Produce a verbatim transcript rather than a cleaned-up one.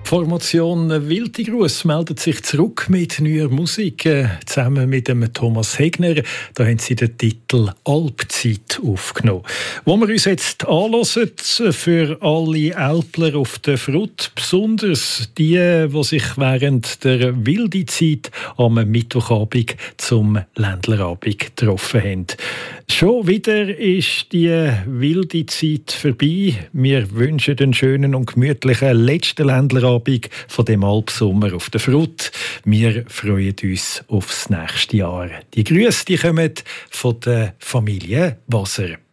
Die Formation Wildi Gruss meldet sich zurück mit neuer Musik. Äh, zusammen mit dem Thomas Hegner. Da haben sie den Titel «Alpzeit» aufgenommen. Wo wir uns jetzt anhören, für alle Älpler auf der Frut, besonders die, die sich während der Wildi-Zeit am Mittwochabend zum Ländlerabend getroffen haben. Schon wieder ist die Wildi-Zeit vorbei. Wir wünschen einen schönen und gemütlichen letzten Ländlerabend von dem Alpsommer auf der Frut. Wir freuen uns aufs nächste Jahr. Die Grüße die kommen von der Familie Wasser.